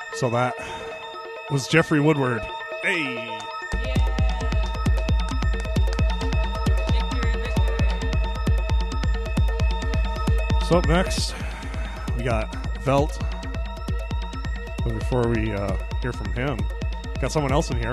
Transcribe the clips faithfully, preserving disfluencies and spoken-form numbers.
So that was Jeffrey Woodward. Hey. Yeah. Victory, victory. So up next, we got Velt. But before we uh, hear from him, got someone else in here.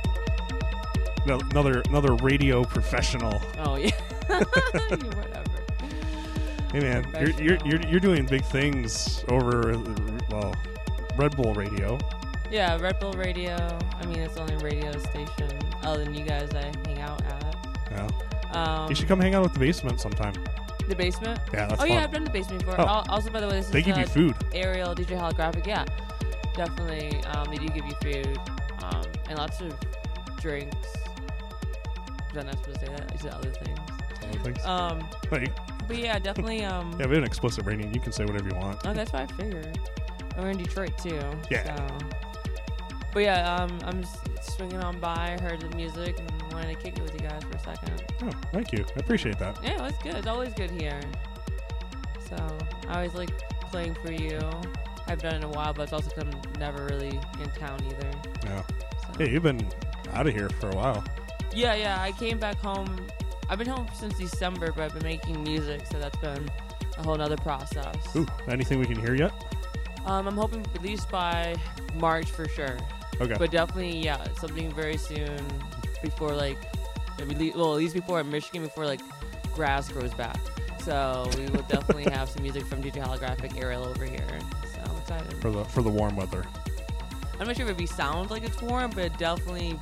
No, another another radio professional. Oh yeah. Whatever. Hey man, you're, you're you're you're doing big things over well, Red Bull Radio. Yeah, Red Bull Radio. I mean, it's the only radio station other than you guys I hang out at. Yeah. Um, You should come hang out at the basement sometime. The basement? Yeah, that's Oh fun. yeah, I've done the basement before. Oh. Al- Also, by the way, this They is give uh, you food. Ariel D J Holographic. Yeah, definitely. Um, they do give you food um, and lots of drinks. Was I not supposed to say that? I said other things. Other things. Um, Hey. but yeah, definitely. Um, Yeah, we have an explicit rating. You can say whatever you want. Oh, that's what I figured. And we're in Detroit too. Yeah. So. But yeah, um, I'm just swinging on by, heard the music, and wanted to kick it with you guys for a second. Oh, thank you. I appreciate that. Yeah, it was good. It's always good here. So I always like playing for you. I've done it in a while, but it's also 'cause I'm never really in town either. Yeah. So. Hey, you've been out of here for a while. Yeah, yeah. I came back home. I've been home since December, but I've been making music, so that's been a whole nother process. Ooh, anything we can hear yet? Um, I'm hoping at least by March for sure. Okay. But definitely, yeah, something very soon before like, maybe, well, at least before Michigan, before like grass grows back. So we will definitely have some music from D J Holographic Ariel over here. So I'm excited. For the for the warm weather. I'm not sure if it'd be sound like it's warm, but it'd definitely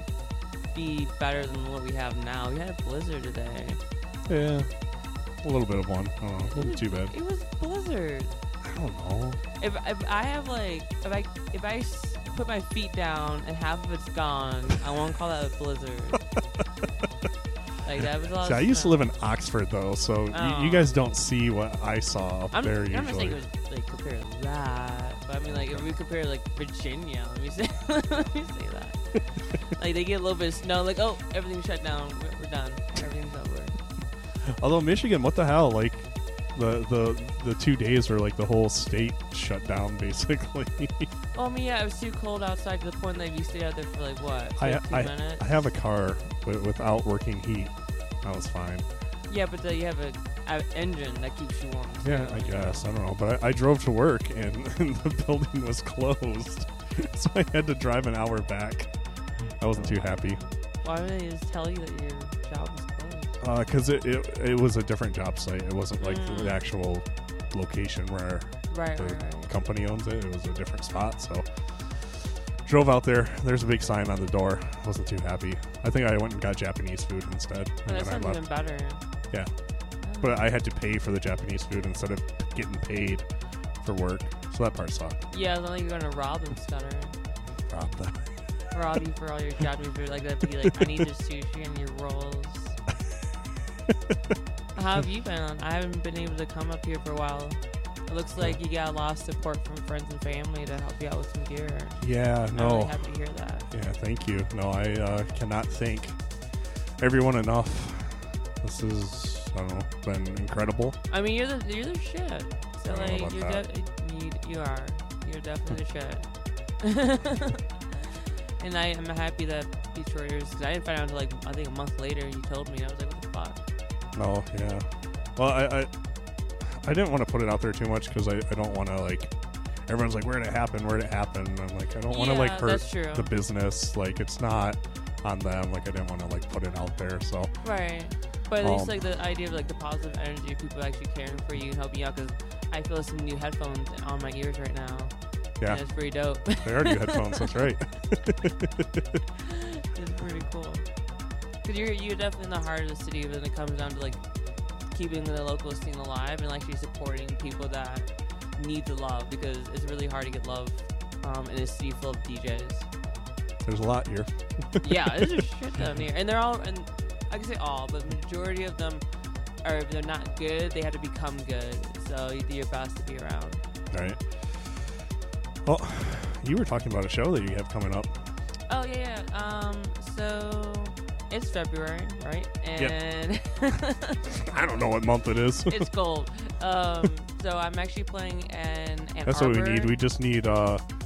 be better than what we have now. We had a blizzard today. Yeah. A little bit of one. I don't know. Wasn't too bad. It was blizzard. I don't know. If, if I have like, if I if I s- put my feet down and half of it's gone, I won't call that a blizzard. Like that was a lot See, of I used to snow. live in Oxford though, so Oh. you, you guys don't see what I saw up I'm, there I'm not usually. saying it was like compared to that, but I mean like if we compare like Virginia, let me say, let me say that. Like they get a little bit of snow, like oh everything's shut down, we're, we're done, everything's over. Although Michigan, what the hell? Like the the the two days were like the whole state shut down basically. Well, I mean yeah, it was too cold outside to the point that you stayed out there for like what, I, fifteen I, minutes? I have a car with, without working heat. That was fine. Yeah, but the, you have a, a engine that keeps you warm. Too. Yeah, I guess. I don't know. But I, I drove to work and, and the building was closed. So I had to drive an hour back. I wasn't too happy. Why would they just tell you that your job was closed? Because it, it, it was a different job site. It wasn't like Mm. the actual location where Right, the right, right. company owns it. It was a different spot. So drove out there. There's a big sign on the door. Wasn't too happy. I think I went and got Japanese food instead. Oh, and that then I sounds left. even better. Yeah. Oh. But I had to pay for the Japanese food instead of getting paid for work. So that part sucked. Yeah, I don't think you're gonna rob them, Stunner. Rob that. Rob you for all your Japanese food. Like that'd be like, I need your sushi and your rolls. How have you been? I haven't been able to come up here for a while. It looks like you got a lot of support from friends and family to help you out with some gear. Yeah, I'm no. really happy to hear that. Yeah, thank you. No, I uh, cannot thank everyone enough. This is, I don't know, been incredible. I mean, you're the you're the shit. So I don't know like, about you're that. de- you, you are. You're definitely the shit. And I am happy that Detroiters, because I didn't find out until like I think a month later. You told me, I was like, what the fuck? No, yeah. Well, I I, I didn't want to put it out there too much because I, I don't want to, like, everyone's like, where'd it happen? Where'd it happen? And I'm like, I don't want to, Yeah, like, hurt that's true. the business. Like, it's not on them. Like, I didn't want to, like, put it out there. So, Right. But at least Um, like the idea of like the positive energy of people actually caring for you and helping you out, because I feel some new headphones on my ears right now. yeah. And it's pretty dope. They are new headphones. That's right. It's pretty cool. Because you're, you're definitely in the heart of the city when it comes down to like keeping the local scene alive and actually supporting people that need the love, because it's really hard to get love um, in a city full of D Js. There's a lot here. Yeah, there's a shit down here. And they're all, and I can say all, but majority of them are, if they're not good, they have to become good. So you do your best to be around. Right. Well, you were talking about a show that you have coming up. Oh, yeah, yeah. Um, so it's February, right? And I don't know what month it is. it's cold. Um, so I'm actually playing in Ann That's what we Arbor. need. We just need uh,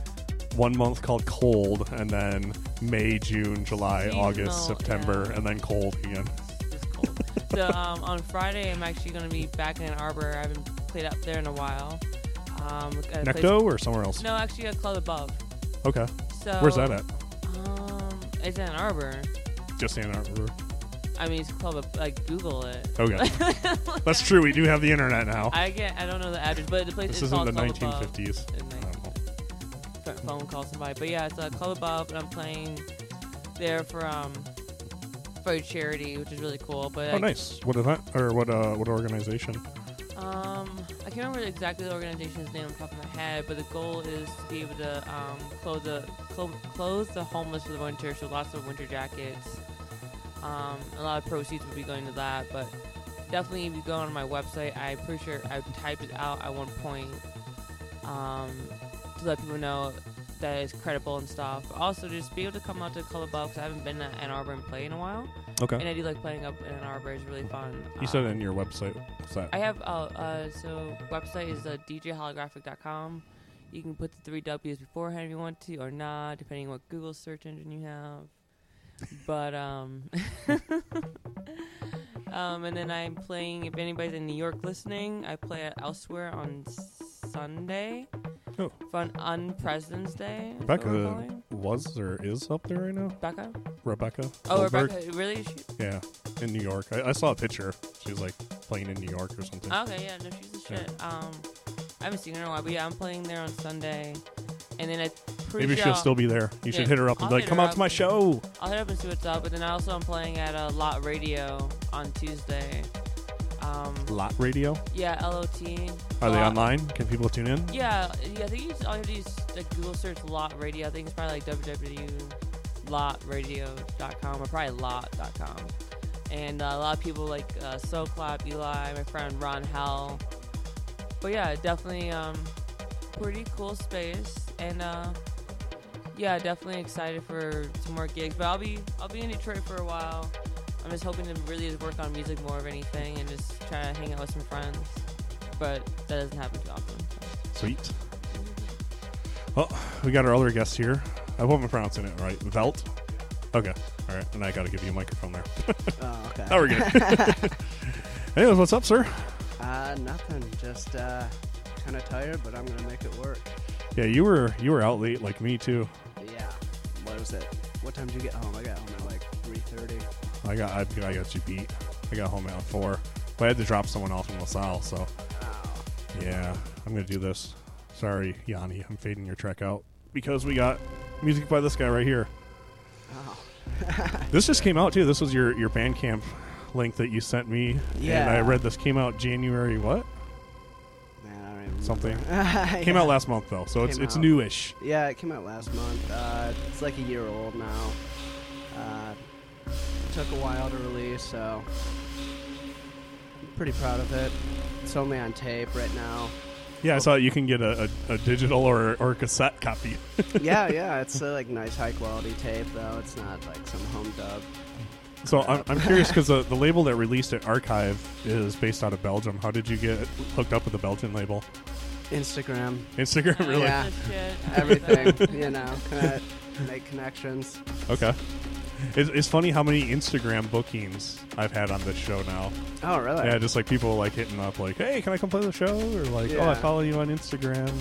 one month called cold, and then May, June, July, Seasonal, August, September, yeah. and then cold again. It's cold. So um, on Friday, I'm actually going to be back in Ann Arbor. I haven't played up there in a while. Um, at a Necto place- or somewhere else? No, actually a club above. Okay. So Where's that at? Um, it's in Ann Arbor. Just Ann Arbor. I mean, it's a club. Ab- like Google it. Okay. That's true. We do have the internet now. I get. I don't know the address, but the place This is isn't called the Club nineteen Above. fifties. And I they don't know. f- phone call somebody, but yeah, it's a club above, and I'm playing there for um for a charity, which is really cool. But Oh, I, nice. What event or what? Uh, what organization? Um, I can't remember exactly the organization's name on top of my head, but the goal is to be able to um clothe the clo- clothe the homeless for the winter. So lots of winter jackets. Um, a lot of proceeds would be going to that, but definitely if you go on my website, I'm pretty sure I typed it out at one point um, to let people know that it's credible and stuff. But also, just be able to come out to Club Above, because I haven't been to Ann Arbor and play in a while, Okay. and I do like playing up in Ann Arbor. It's really fun. You said Um, in your website. What's that? I have, uh, uh, so website is uh, d j holographic dot com. You can put the three W's beforehand if you want to, or not, depending on what Google search engine you have. But, um, um, and then I'm playing, if anybody's in New York listening, I play at Elsewhere on Sunday. Oh. For on President's Day. is what we're Rebecca calling. was or is up there right now. Rebecca? Rebecca. Oh, Goldberg? Rebecca, really? Is she? Yeah, in New York. I, I saw a picture. She was like playing in New York or something. Okay, yeah, no, she's the shit. Um, I haven't seen her in a while, but yeah, I'm playing there on Sunday. And then I pretty Maybe sure she'll I'll- still be there. You Yeah, should hit her up and I'll be like, hit "Come her out up to my and- show." I'll hit up and see what's up. But then I also am playing at a Lot Radio on Tuesday. Um, Lot Radio. yeah, L O T. Are they Lot- online? Can people tune in? Yeah, yeah. I think you just, all you have to do is like Google search Lot Radio. I think it's probably like w w w dot lot radio dot com or probably lot dot com. And uh, a lot of people like uh, SoClap, Eli, my friend Ron Hell. But yeah, definitely um, pretty cool space. And uh, yeah, definitely excited for some more gigs. But I'll be I'll be in Detroit for a while. I'm just hoping to really just work on music more of anything and just try to hang out with some friends. But that doesn't happen too often. So. Sweet. Well, we got our other guest here. I hope I'm pronouncing it right. Velt. Okay. All right. And I got to give you a microphone there. Oh, okay. Now we're good. Anyways, what's up, sir? uh, nothing. Just uh, kind of tired, but I'm gonna make it work. Yeah, you were you were out late like me too. Yeah. What was it? What time did you get home? I got home at like three thirty. I got I, I got you beat. I got home at four, but I had to drop someone off in LaSalle. So Oh. yeah, I'm gonna do this. Sorry, Yanni, I'm fading your track out because we got music by this guy right here. Oh. This just came out too. This was your your Bandcamp link that you sent me. Yeah. And I read this came out January what? Man, I don't even remember. Something. Yeah. Came out last month though, so it's Came it's out. newish. Yeah, it came out last month. Uh, it's like a year old now. Uh, took a while to release, so I'm pretty proud of it. It's only on tape right now. Yeah, I saw you can get a, a, a digital or or cassette copy. yeah, yeah, it's a, like nice high quality tape though. It's not like some home dub. So I'm, I'm curious because the, the label that released it, Archive, is based out of Belgium. How did you get hooked up with the Belgian label? Instagram, Instagram, Oh, really? Yeah. this shit. everything, you know, connect, make connections. Okay. It's, it's funny how many Instagram bookings I've had on this show now. Oh, really? Yeah, just like people like hitting up like, hey, can I come play the show? Or like, oh, I Yeah. follow you on Instagram.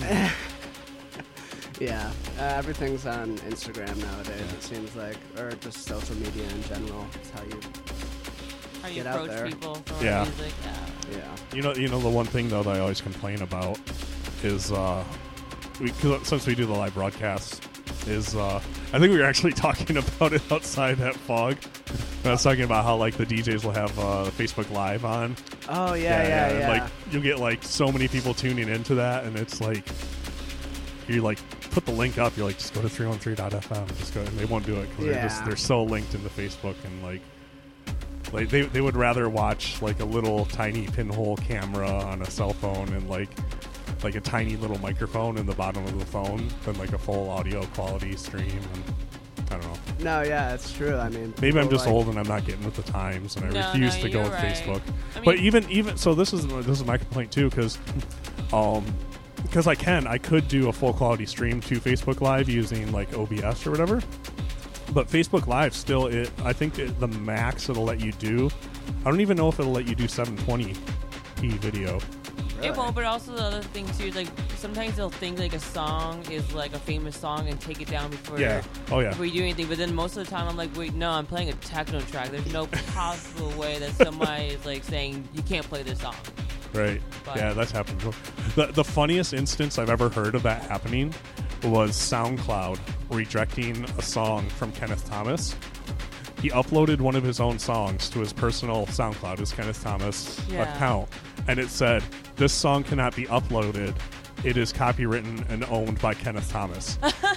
Yeah, uh, everything's on Instagram nowadays. It seems like, or just social media in general. It's how you, How you Get out approach there. people for Yeah. music. Yeah. yeah. You know, you know the one thing though that I always complain about is uh, we, 'cause since we do the live broadcasts, is uh, I think we were actually talking about it outside at Fog. I was talking about how like the D Js will have uh, Facebook Live on. Oh yeah, yeah, and, yeah. like you'll get like so many people tuning into that, and it's like you like put the link up. You're like, just go to three one three dot f m. Just go, and they won't do it because they're just Yeah. they're so linked into Facebook and like. Like they, they would rather watch like a little tiny pinhole camera on a cell phone and like like a tiny little microphone in the bottom of the phone than like a full audio quality stream. And I don't know. no, yeah, it's true. I mean, Maybe I'm people just like- old and I'm not getting with the times, and I No, refuse no, to go you're with right. Facebook. I but mean- even even so, this is this is my complaint too, because um, because I can, I could do a full quality stream to Facebook Live using like O B S or whatever. But Facebook Live still, it I think it, the max it'll let you do. I don't even know if it'll let you do seven twenty p video. Really? It won't, but also the other thing too is like sometimes they'll think like a song is like a famous song and take it down before Yeah. Oh yeah. before you do anything. But then most of the time I'm like, wait, no, I'm playing a techno track. There's no possible way that somebody is like saying you can't play this song. Right. But- Yeah, that's happened. The the funniest instance I've ever heard of that happening was SoundCloud rejecting a song from Kenneth Thomas. He uploaded one of his own songs to his personal SoundCloud, his Kenneth Thomas Yeah. account, and it said, "This song cannot be uploaded. It is copywritten and owned by Kenneth Thomas."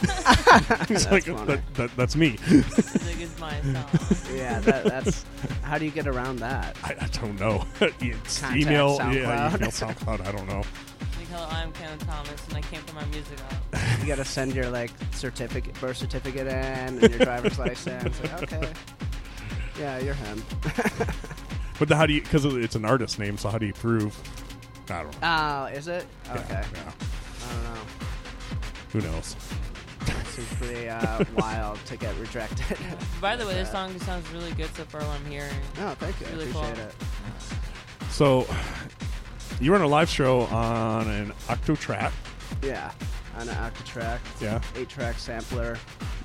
He's That's like, funny. that, that, "That's me." It's like it's my song. Yeah, that, that's. How do you get around that? I, I don't know. It's Contact email, yeah, SoundCloud. email SoundCloud. I don't know. Like, hello, I'm Kenneth Thomas, and I can't put my music up. You got to send your like certificate, birth certificate in, and your driver's license. Like, okay. Yeah, you're him. But the, how do you? Because it's an artist name, so how do you prove? I don't know. Oh, is it? Yeah, Okay. yeah. I don't know. Who knows? Seems pretty uh, wild to get rejected. By the way, this Yeah. song just sounds really good so far what I'm hearing. Oh, thank you. I Really appreciate cool. it. So, you run a live show on an Octotrack. Yeah, on an Octatrack, Yeah. eight-track sampler.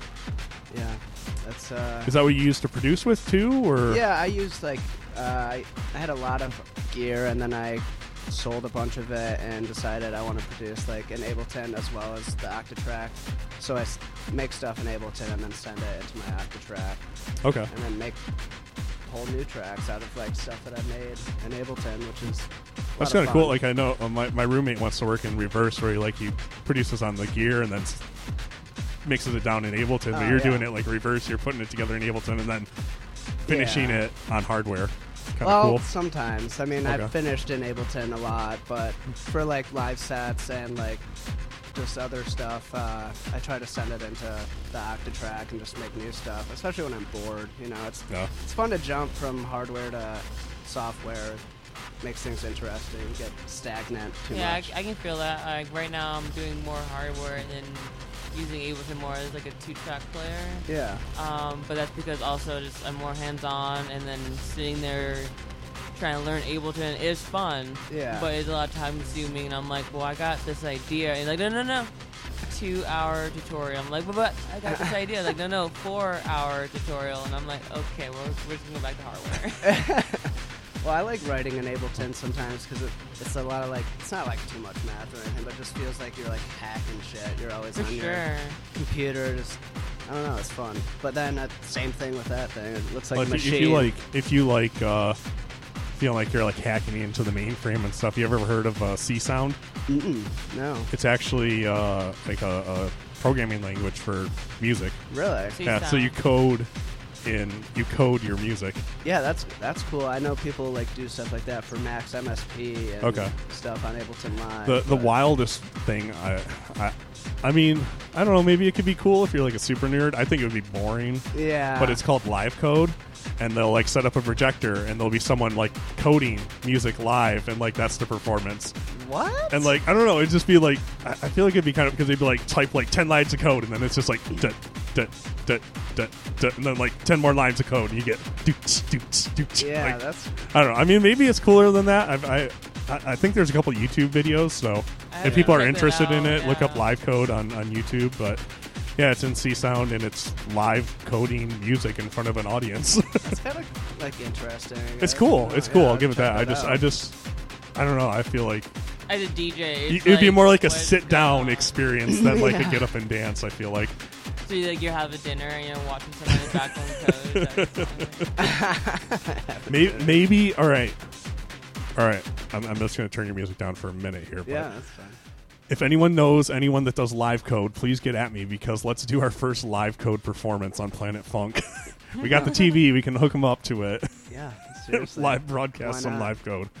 Yeah, that's. Uh, Is that what you used to produce with too, or? Yeah, I used like uh, I, I had a lot of gear, and then I sold a bunch of it and decided I want to produce like in Ableton as well as the Octatrack. So I s- make stuff in Ableton and then send it into my Octatrack, Okay. and then make whole new tracks out of like stuff that I made in Ableton, which is a That's lot kind of cool. fun. Like I know uh, my my roommate wants to work in reverse, where he like he produces on the gear and then s- mixes it down in Ableton. But Oh, you're yeah. doing it like reverse. You're putting it together in Ableton and then finishing Yeah. it on hardware. Kind of well, cool. sometimes. I mean, Okay. I've finished in Ableton a lot, but for like live sets and like just other stuff, uh, I try to send it into the Octatrack and just make new stuff, especially when I'm bored. You know, it's Yeah. it's fun to jump from hardware to software. Makes things interesting. Get stagnant too yeah, I, much. I can feel that. Like right now, I'm doing more hardware and then using Ableton more as like a two-track player. yeah. Um, but that's because also just I'm more hands-on, and then sitting there trying to learn Ableton is fun. Yeah. But it's a lot of time consuming, and I'm like, well, I got this idea, and like, no, no, no, two-hour tutorial. I'm like, but, but I got this idea. Like, no, no, four-hour tutorial, and I'm like, okay, well, we're just gonna go back to hardware. Well, I like writing in Ableton sometimes because it, it's a lot of like, it's not like too much math or anything, but it just feels like you're like hacking shit. You're always For on your sure. computer, just, I don't know, it's fun. But then, uh, same thing with that thing. It looks like Well, a if, you, machine. if you like, if you like, uh, feel like you're like hacking into the mainframe and stuff. You ever heard of uh, C Sound? Mm-mm, no. It's actually uh, like a, a programming language for music. Really? C Yeah, so Sound. you code in you code your music. Yeah, that's that's cool. I know people like do stuff like that for Max M S P and Okay. stuff on Ableton Live. The the but- wildest thing, I, I I mean, I don't know. Maybe it could be cool if you're like a super nerd. I think it would be boring. Yeah. But it's called live code, and they'll like set up a projector, and there'll be someone like coding music live, and like that's the performance. What? And like I don't know, it'd just be like I, I feel like it'd be kind of because they'd be like type like ten lines of code, and then it's just like dut, dut, dut, dut, dut, and then like ten more lines of code, and you get doots, doots, doots. Yeah, Like, that's. I don't know. I mean, maybe it's cooler than that. I've, I I I think there's a couple YouTube videos, so I if people are haven't checked it interested in out, it, look up yeah. live code on, on YouTube. But yeah, it's in C Sound, and it's live coding music in front of an audience. That's kind of like interesting. It's I- cool. I don't It's know. cool. Yeah, I'll give it check that. I just out. I just I don't know. I feel like As a D J, y- it's it'd be like, more like a what's sit down going on? experience than like a Yeah. get up and dance. I feel like. So you, like you have a dinner and you're watching someone in the background code. That's Maybe, maybe all right, all right. I'm, I'm just going to turn your music down for a minute here. But Yeah, that's fine. if anyone knows anyone that does live code, please get at me because let's do our first live code performance on Planet Funk. We got the T V. We can hook them up to it. Yeah, seriously. Live broadcast Why some not? live code.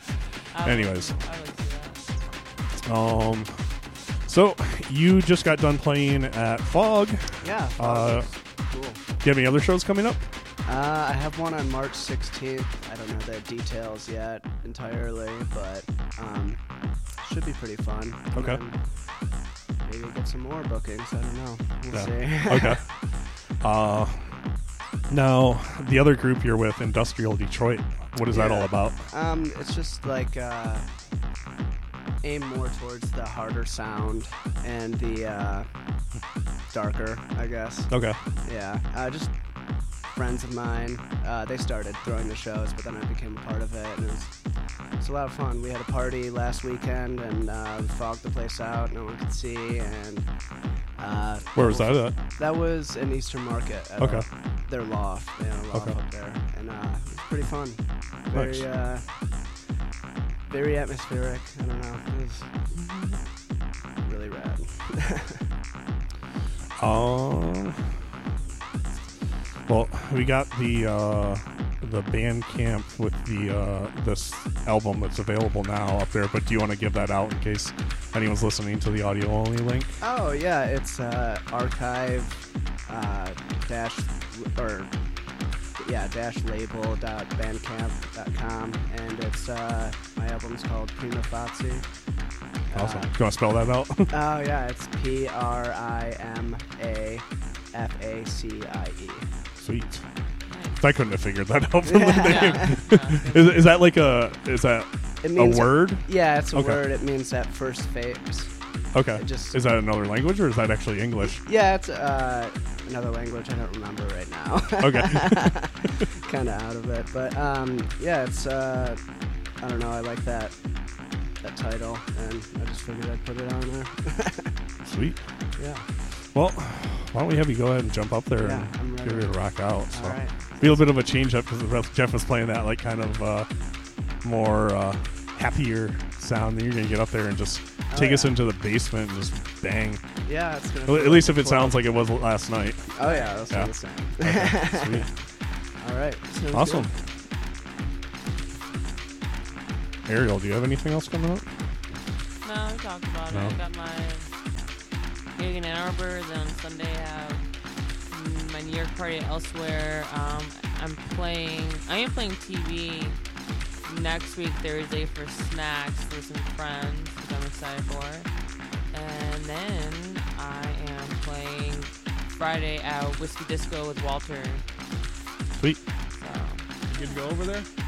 I would- Anyways. I would see that. Um, so you just got done playing at Fog. Yeah. Uh, cool. Do you have any other shows coming up? Uh, I have one on March sixteenth. I don't know the details yet entirely, but um, should be pretty fun. Okay. And maybe get some more bookings. I don't know. We'll Yeah. see. Okay. Uh, now, the other group you're with, Industrial Detroit, what is that Yeah. all about? Um, it's just like uh, aim more towards the harder sound and the uh, darker, I guess. Okay. Yeah, uh, just friends of mine. Uh, they started throwing the shows, but then I became a part of it, and it was, it was a lot of fun. We had a party last weekend, and uh, we fogged the place out. No one could see, and uh, Where was that at? That was in Eastern Market. At Okay. uh, their loft. They had a loft Okay. up there, and uh, it was pretty fun. Very, Nice. uh, very atmospheric. I don't know. It was really rad. Um. Well, we got the uh, the Bandcamp with the uh, this album that's available now up there. But do you want to give that out in case anyone's listening to the audio only link? Oh yeah, it's uh, archive uh, dash or yeah dash label dot bandcamp dot com, and it's uh, my album's called Prima Facie. Awesome. Uh, Do you want to spell that out? oh yeah, it's P R I M A F A C I E. Sweet. Nice. I couldn't have figured that out from the Yeah. name. Yeah. is, is that like a is that It a means word? Yeah, it's a Okay. word. It means that first phase. Okay. It just- Is that another language or is that actually English? Yeah, it's uh, another language I don't remember right now. Okay. Kind of out of it, but um, yeah, it's uh, I don't know. I like that that title, and I just figured I'd put it on there. Sweet. Yeah. Well, why don't we have you go ahead and jump up there Yeah, I'm and ready. give it a rock out. So. All right. Feel a bit of a change up because Jeff was playing that like kind of uh, more uh, happier sound. Then you're gonna get up there and just Oh, take us yeah. into the basement and just bang. Yeah, it's gonna. Well, feel at least like if it a sounds club. like it was last night. Oh yeah, that's Yeah. the same. Okay, sweet. All right. Sounds Awesome. good. Ariel, do you have anything else coming up? No, we talked about No. it. I got my gig in Ann Arbor. Then on Sunday, I have mm, my New York party elsewhere. Um, I'm playing. I am playing T V next week Thursday for snacks for some friends, which I'm excited for. And then I am playing Friday at Whiskey Disco with Walter. Sweet. So You good to go over there?